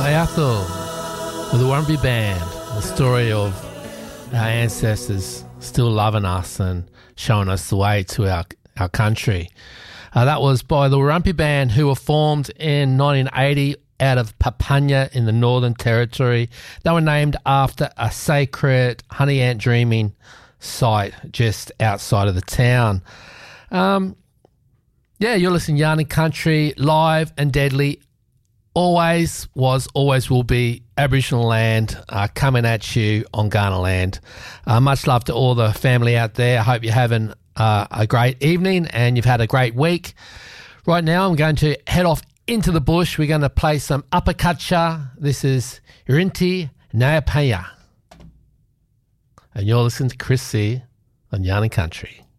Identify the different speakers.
Speaker 1: Layatho with the Warumpi Band, the story of our ancestors still loving us and showing us the way to our country. That was by the Warumpi Band, who were formed in 1980 out of Papunya in the Northern Territory. They were named after a sacred honey ant dreaming site just outside of the town. You're listening to Yarning Country, live and deadly. Always was, always will be Aboriginal land coming at you on Kaurna land. Much love to all the family out there. I hope you're having a great evening and you've had a great week. Right now I'm going to head off into the bush. We're going to play some Uppercutcha. This is Irinti Nayapaya. And you're listening to Chris C on Yarning Country.